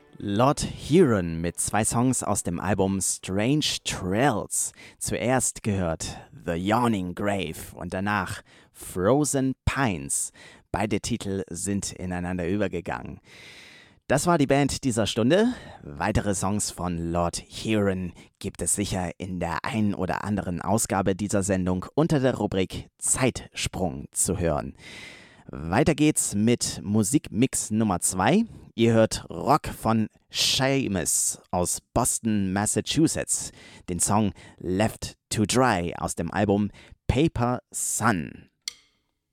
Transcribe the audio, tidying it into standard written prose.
Lord Huron mit zwei Songs aus dem Album Strange Trails. Zuerst gehört The Yawning Grave und danach Frozen Pines. Beide Titel sind ineinander übergegangen. Das war die Band dieser Stunde. Weitere Songs von Lord Huron gibt es sicher in der ein oder anderen Ausgabe dieser Sendung unter der Rubrik Zeitsprung zu hören. Weiter geht's mit Musikmix Nummer 2. Ihr hört Rock von Seamus aus Boston, Massachusetts. Den Song Left to Dry aus dem Album Paper Sun.